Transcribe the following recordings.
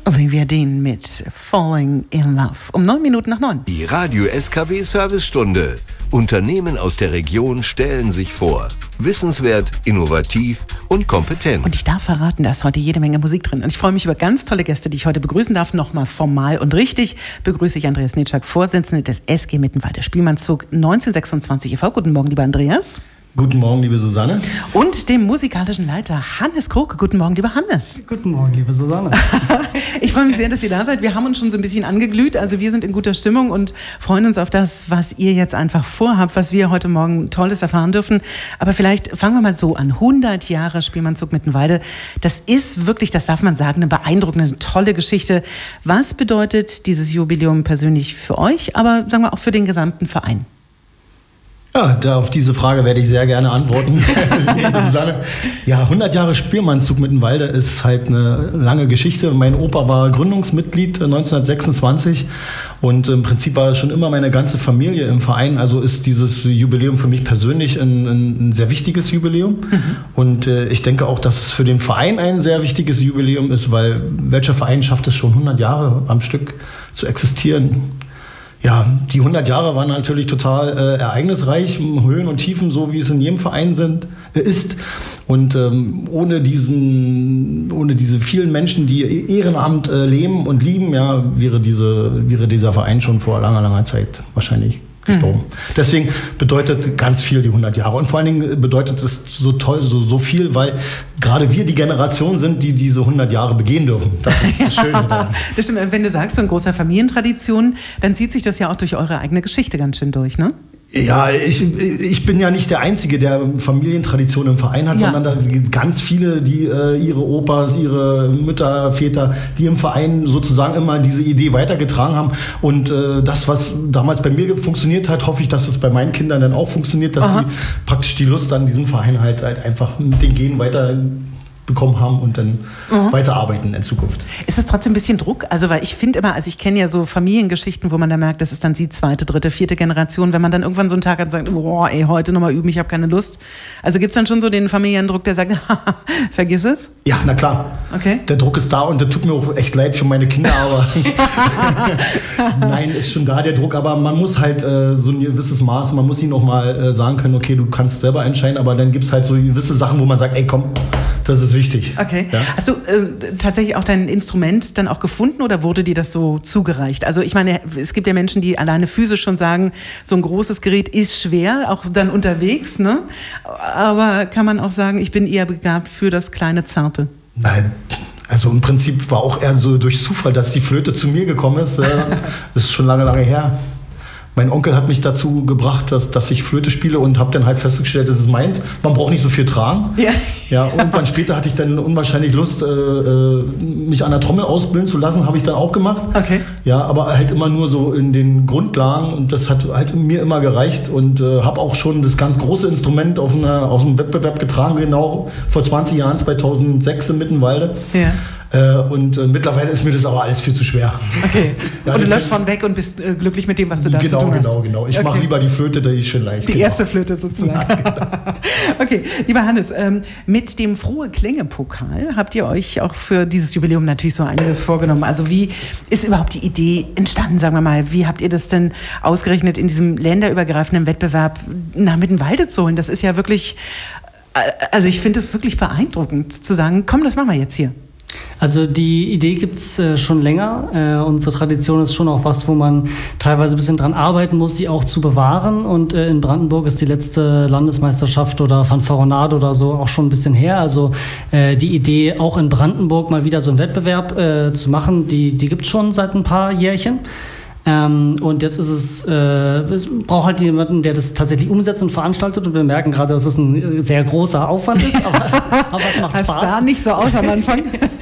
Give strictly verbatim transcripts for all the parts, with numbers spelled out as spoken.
Olivia Dean mit Falling in Love. Um neun Minuten nach neun. Die Radio S K W-Servicestunde. Unternehmen aus der Region stellen sich vor. Wissenswert, innovativ und kompetent. Und ich darf verraten, da ist heute jede Menge Musik drin. Und ich freue mich über ganz tolle Gäste, die ich heute begrüßen darf. Nochmal formal und richtig begrüße ich Andreas Nitschak, Vorsitzende des S G Mittenwalde Spielmannszug neunzehnhundertsechsundzwanzig e V Guten Morgen, lieber Andreas. Guten Morgen, liebe Susanne. Und dem musikalischen Leiter Hannes Krug. Guten Morgen, lieber Hannes. Guten Morgen, liebe Susanne. Ich freue mich sehr, dass ihr da seid. Wir haben uns schon so ein bisschen angeglüht. Also wir sind in guter Stimmung und freuen uns auf das, was ihr jetzt einfach vorhabt, was wir heute Morgen Tolles erfahren dürfen. Aber vielleicht fangen wir mal so an. hundert Jahre Spielmannszug Mittenwalde. Das ist wirklich, das darf man sagen, eine beeindruckende, tolle Geschichte. Was bedeutet dieses Jubiläum persönlich für euch, aber sagen wir auch für den gesamten Verein? Ja, da auf diese Frage werde ich sehr gerne antworten. Ja, hundert Jahre Spielmannszug Mittenwalde ist halt eine lange Geschichte. Mein Opa war Gründungsmitglied neunzehnhundertsechsundzwanzig und im Prinzip war schon immer meine ganze Familie im Verein. Also ist dieses Jubiläum für mich persönlich ein, ein sehr wichtiges Jubiläum. Mhm. Und äh, ich denke auch, dass es für den Verein ein sehr wichtiges Jubiläum ist, weil welcher Verein schafft es schon hundert Jahre am Stück zu existieren? Ja, die hundert Jahre waren natürlich total äh, ereignisreich, Höhen und Tiefen, so wie es in jedem Verein sind, äh, ist. Und ähm, ohne diesen, ohne diese vielen Menschen, die Ehrenamt äh, leben und lieben, ja, wäre diese, wäre dieser Verein schon vor langer, langer Zeit wahrscheinlich gestorben. Mhm. Deswegen bedeutet ganz viel die hundert Jahre. Und vor allen Dingen bedeutet es so toll, so, so viel, weil gerade wir die Generation sind, die diese hundert Jahre begehen dürfen. Das ist das Schöne daran. Das stimmt. Wenn du sagst, so ein großer Familientradition, dann zieht sich das ja auch durch eure eigene Geschichte ganz schön durch, ne? Ja, ich, ich bin ja nicht der Einzige, der Familientradition im Verein hat, ja. sondern da sind ganz viele, die äh, ihre Opas, ihre Mütter, Väter, die im Verein sozusagen immer diese Idee weitergetragen haben. Und äh, das, was damals bei mir funktioniert hat, hoffe ich, dass es bei meinen Kindern dann auch funktioniert, dass Aha. sie praktisch die Lust an diesem Verein halt, halt einfach mit den Genen weiter bekommen haben und dann mhm. weiterarbeiten in Zukunft. Ist es trotzdem ein bisschen Druck? Also, weil ich finde immer, also ich kenne ja so Familiengeschichten, wo man da merkt, das ist dann die zweite, dritte, vierte Generation, wenn man dann irgendwann so einen Tag hat und sagt, boah, ey, heute nochmal üben, ich habe keine Lust. Also gibt es dann schon so den Familiendruck, der sagt, vergiss es? Ja, na klar. Okay. Der Druck ist da und der tut mir auch echt leid für meine Kinder, aber nein, ist schon da der Druck, aber man muss halt äh, so ein gewisses Maß, man muss ihnen auch mal äh, sagen können, okay, du kannst selber entscheiden, aber dann gibt es halt so gewisse Sachen, wo man sagt, ey, komm, das ist wichtig. Okay. Ja? Hast du äh, tatsächlich auch dein Instrument dann auch gefunden oder wurde dir das so zugereicht? Also ich meine, es gibt ja Menschen, die alleine physisch schon sagen, so ein großes Gerät ist schwer, auch dann unterwegs, ne? Aber kann man auch sagen, ich bin eher begabt für das kleine Zarte? Nein. Also im Prinzip war auch eher so durch Zufall, dass die Flöte zu mir gekommen ist. Das ist schon lange, lange her. Mein Onkel hat mich dazu gebracht, dass, dass ich Flöte spiele und habe dann halt festgestellt, das ist meins. Man braucht nicht so viel tragen. Ja. Ja, irgendwann später hatte ich dann unwahrscheinlich Lust, äh, mich an der Trommel ausbilden zu lassen. Habe ich dann auch gemacht. Okay. Ja, aber halt immer nur so in den Grundlagen und das hat halt mir immer gereicht und äh, habe auch schon das ganz große Instrument auf einer, aus einem Wettbewerb getragen, genau vor zwanzig Jahren, zweitausendsechs in Mittenwalde. Ja. Und äh, mittlerweile ist mir das aber alles viel zu schwer. Okay. Ja, und du läufst von weg und bist äh, glücklich mit dem, was du da genau, zu tun hast. Genau, genau. Ich okay. mache lieber die Flöte, die ist schön leicht. Die genau. erste Flöte sozusagen. Ja, genau. Okay, lieber Hannes, ähm, mit dem Frohe Klänge-Pokal habt ihr euch auch für dieses Jubiläum natürlich so einiges vorgenommen. Also wie ist überhaupt die Idee entstanden, sagen wir mal? Wie habt ihr das denn ausgerechnet in diesem länderübergreifenden Wettbewerb nach Mittenwalde zu holen? Das ist ja wirklich, also ich finde es wirklich beeindruckend zu sagen, komm, das machen wir jetzt hier. Also die Idee gibt es äh, schon länger. Äh, unsere Tradition ist schon auch was, wo man teilweise ein bisschen dran arbeiten muss, die auch zu bewahren. Und äh, in Brandenburg ist die letzte Landesmeisterschaft oder Fanfaronade oder so auch schon ein bisschen her. Also äh, die Idee, auch in Brandenburg mal wieder so einen Wettbewerb äh, zu machen, die, die gibt es schon seit ein paar Jährchen. Ähm, und jetzt ist es, äh, es braucht halt jemanden, der das tatsächlich umsetzt und veranstaltet. Und wir merken gerade, dass es ein sehr großer Aufwand ist, aber, aber es macht Spaß. Das sah nicht so aus am Anfang.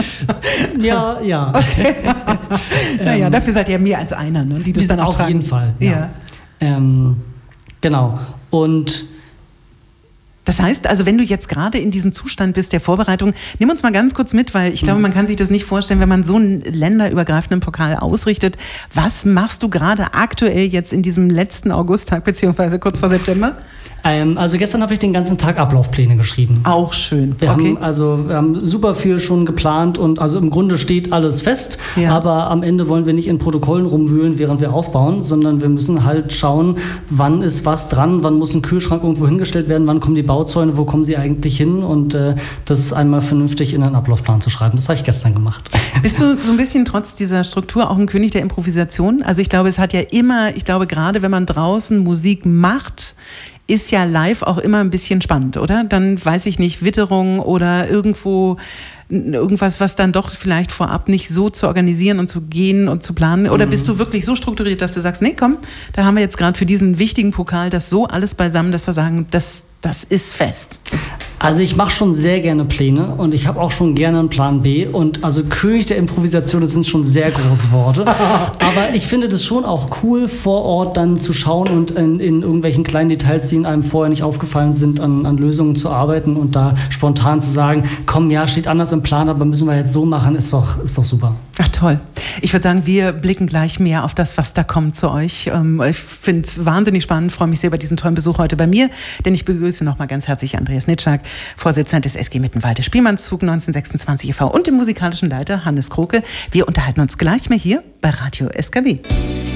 Ja, ja. Okay. Naja, dafür seid ihr mehr als einer, ne, die das dann auch auf tragen. jeden Fall. Ja. Ja. Ähm, genau. Und das heißt, also wenn du jetzt gerade in diesem Zustand bist der Vorbereitung, nimm uns mal ganz kurz mit, weil ich glaube, man kann sich das nicht vorstellen, wenn man so einen länderübergreifenden Pokal ausrichtet. Was machst du gerade aktuell jetzt in diesem letzten Augusttag, beziehungsweise kurz vor September? Ähm, also gestern habe ich den ganzen Tag Ablaufpläne geschrieben. Auch schön. Wir okay. haben also wir haben super viel schon geplant und also im Grunde steht alles fest, ja. aber am Ende wollen wir nicht in Protokollen rumwühlen, während wir aufbauen, sondern wir müssen halt schauen, wann ist was dran, wann muss ein Kühlschrank irgendwo hingestellt werden, wann kommen die Bauzäune, wo kommen sie eigentlich hin und äh, das einmal vernünftig in einen Ablaufplan zu schreiben. Das habe ich gestern gemacht. Bist du so ein bisschen trotz dieser Struktur auch ein König der Improvisation? Also ich glaube, es hat ja immer, ich glaube gerade wenn man draußen Musik macht, ist ja live auch immer ein bisschen spannend, oder? Dann weiß ich nicht, Witterung oder irgendwo irgendwas, was dann doch vielleicht vorab nicht so zu organisieren und zu gehen und zu planen? Oder bist du wirklich so strukturiert, dass du sagst, nee, komm, da haben wir jetzt gerade für diesen wichtigen Pokal das so alles beisammen, dass wir sagen, das, das ist fest? Also ich mache schon sehr gerne Pläne und ich habe auch schon gerne einen Plan B und also König der Improvisation, das sind schon sehr große Worte, aber ich finde das schon auch cool, vor Ort dann zu schauen und in, in irgendwelchen kleinen Details, die in einem vorher nicht aufgefallen sind, an, an Lösungen zu arbeiten und da spontan zu sagen, komm, ja, steht anders im Plan, aber müssen wir jetzt so machen, ist doch, ist doch super. Ach toll. Ich würde sagen, wir blicken gleich mehr auf das, was da kommt zu euch. Ich finde es wahnsinnig spannend, freue mich sehr über diesen tollen Besuch heute bei mir, denn ich begrüße nochmal ganz herzlich Andreas Nitschak, Vorsitzender des S G Mittenwalde Spielmannszug neunzehnhundertsechsundzwanzig e V und dem musikalischen Leiter Hannes Kroke. Wir unterhalten uns gleich mehr hier bei Radio S K W.